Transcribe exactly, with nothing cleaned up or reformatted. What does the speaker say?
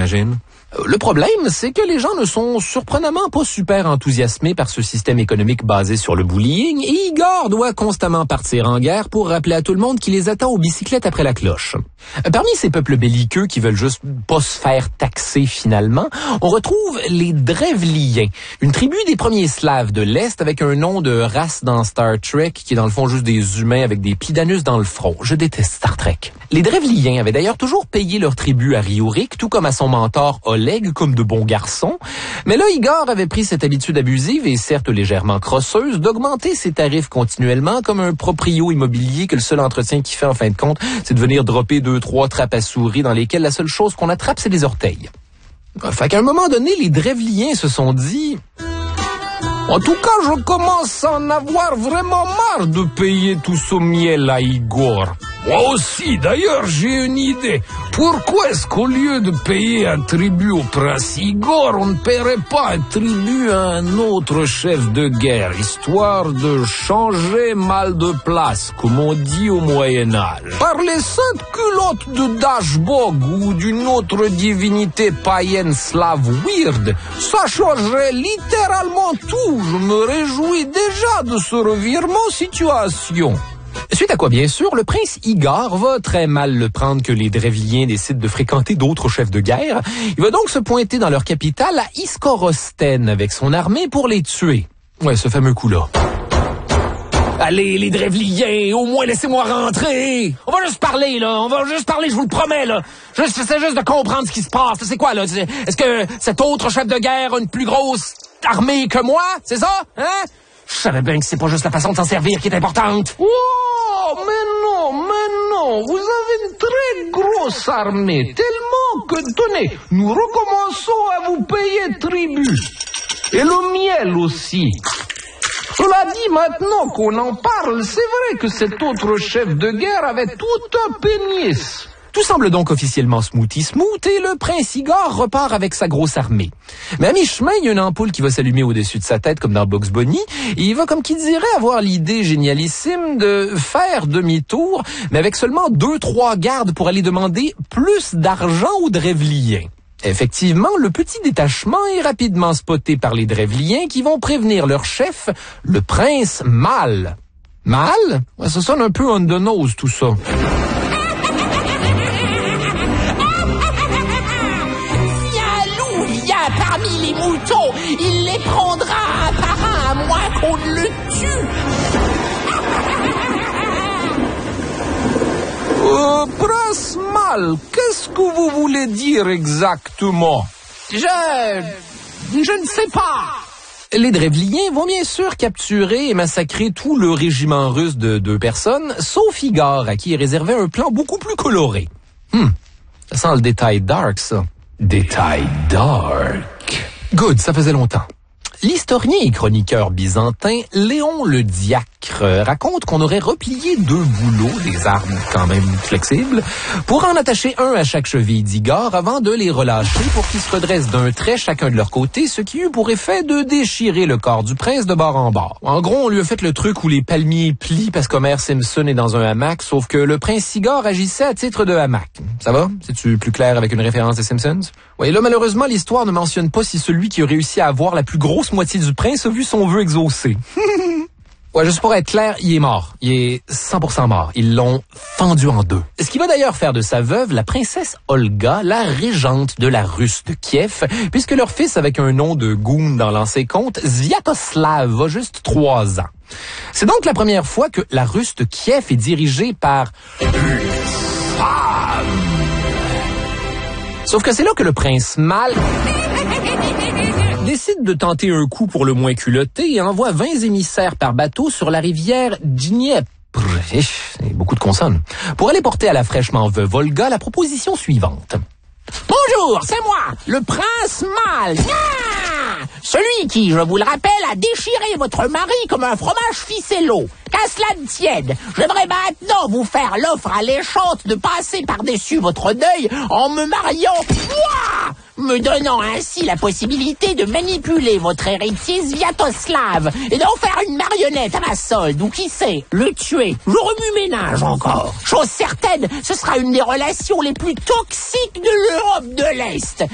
j'imagine. Le problème, c'est que les gens ne sont surprenamment pas super enthousiasmés par ce système économique basé sur le bullying et Igor doit constamment partir en guerre pour rappeler à tout le monde qu'il les attend aux bicyclettes après la cloche. Parmi ces peuples belliqueux qui veulent juste pas se faire taxer finalement, on retrouve les Drevliens, une tribu des premiers Slaves de l'Est avec un nom de race dans Star Trek qui est dans le fond juste des humains avec des plis d'anus dans le front. Je déteste Star Trek. Les Drevliens avaient d'ailleurs toujours payé leur tribut à Riorik, tout comme à son mentor Oleg, comme de bons garçons. Mais là, Igor avait pris cette habitude abusive et certes légèrement crosseuse d'augmenter ses tarifs continuellement comme un proprio immobilier que le seul entretien qu'il fait en fin de compte, c'est de venir dropper deux, trois trappes à souris dans lesquelles la seule chose qu'on attrape, c'est les orteils. Fait qu'à un moment donné, les Drevliens se sont dit... En tout cas, je commence à en avoir vraiment marre de payer tout ce miel à Igor. Moi aussi, d'ailleurs, j'ai une idée. Pourquoi est-ce qu'au lieu de payer un tribut au prince Igor, on ne paierait pas un tribut à un autre chef de guerre, histoire de changer mal de place, comme on dit au Moyen-Âge? Par les saintes culottes de Dashbog ou d'une autre divinité païenne slave weird, ça changerait littéralement tout. Je me réjouis déjà de ce revirement situation. Suite à quoi, bien sûr, le prince Igor va très mal le prendre que les Drevliens décident de fréquenter d'autres chefs de guerre. Il va donc se pointer dans leur capitale à Iskorosten avec son armée pour les tuer. Ouais, ce fameux coup-là. Allez, les Drevliens, au moins laissez-moi rentrer. On va juste parler, là. On va juste parler, je vous le promets, là. J'essaie juste de comprendre ce qui se passe. C'est quoi, là? Est-ce que cet autre chef de guerre a une plus grosse armée que moi? C'est ça? Hein? Je savais bien que c'est pas juste la façon de s'en servir qui est importante. Oh, mais non, mais non. Vous avez une très grosse armée. Tellement que, tenez, nous recommençons à vous payer tribut. Et le miel aussi. Cela dit, maintenant qu'on en parle, c'est vrai que cet autre chef de guerre avait tout un pénis. Tout semble donc officiellement smoothie smooth et le prince Igor repart avec sa grosse armée. Mais à mi-chemin, il y a une ampoule qui va s'allumer au-dessus de sa tête comme dans Bugs Bunny et il va, comme qui dirait, avoir l'idée génialissime de faire demi-tour, mais avec seulement deux, trois gardes pour aller demander plus d'argent aux Drevliens. Effectivement, le petit détachement est rapidement spoté par les Drevliens qui vont prévenir leur chef, le prince Mal. Mal? Ouais, ça sonne un peu on the nose, tout ça. Parmi les moutons, il les prendra un par un, à moins qu'on ne le tue. Euh, prince Mal, qu'est-ce que vous voulez dire exactement? Je... je ne sais pas. Les Drevliens vont bien sûr capturer et massacrer tout le régiment russe de deux personnes, sauf Igor, à qui est réservé un plan beaucoup plus coloré. Hum, ça sent le détail dark, ça. Détail dark. Good, ça faisait longtemps. L'historien et chroniqueur byzantin Léon le Diacre raconte qu'on aurait replié deux bouleaux, des armes quand même flexibles, pour en attacher un à chaque cheville d'Igor avant de les relâcher pour qu'ils se redressent d'un trait chacun de leur côté, ce qui eut pour effet de déchirer le corps du prince de bord en bord. En gros, on lui a fait le truc où les palmiers plient parce qu'Homer Simpson est dans un hamac, sauf que le prince Igor agissait à titre de hamac. Ça va? C'est-tu plus clair avec une référence des Simpsons? Oui, là, malheureusement, l'histoire ne mentionne pas si celui qui a réussi à avoir la plus grosse moitié du prince a vu son vœu exaucé. Ouais, juste pour être clair, il est mort. Il est cent pour cent mort. Ils l'ont fendu en deux. Ce qui va d'ailleurs faire de sa veuve la princesse Olga, la régente de la Russe de Kiev, puisque leur fils, avec un nom de goon dans l'ancien conte, Sviatoslav, a juste trois ans. C'est donc la première fois que la Russe de Kiev est dirigée par une femme. Sauf que c'est là que le prince Mal décide de tenter un coup pour le moins culotté et envoie vingt émissaires par bateau sur la rivière Dniepr. C'est beaucoup de consonnes. Pour aller porter à la fraîchement veuve Olga la proposition suivante. Bonjour, c'est moi, le prince Mal. Ah, celui qui, je vous le rappelle, a déchiré votre mari comme un fromage ficello. Qu'à cela ne tienne, j'aimerais maintenant vous faire l'offre alléchante de passer par-dessus votre deuil en me mariant, moi, me donnant ainsi la possibilité de manipuler votre héritier Sviatoslav et d'en faire une marionnette à ma solde, ou qui sait, le tuer. Je remue ménage encore. Chose certaine, ce sera une des relations les plus toxiques de l'Europe de l'Est.